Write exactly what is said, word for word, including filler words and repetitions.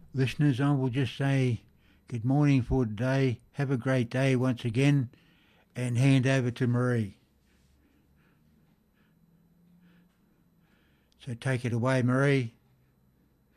Listeners, I will just say good morning for today. Have a great day once again, and hand over to Marie. So take it away, Marie.